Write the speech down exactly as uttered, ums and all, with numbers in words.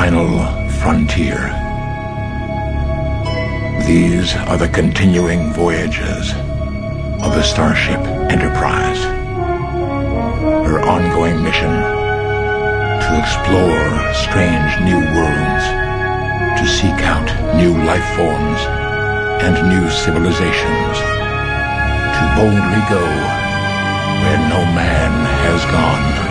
final frontier. These are the continuing voyages of the Starship Enterprise. Her ongoing mission: to explore strange new worlds, to seek out new life forms and new civilizations, to boldly go where no man has gone.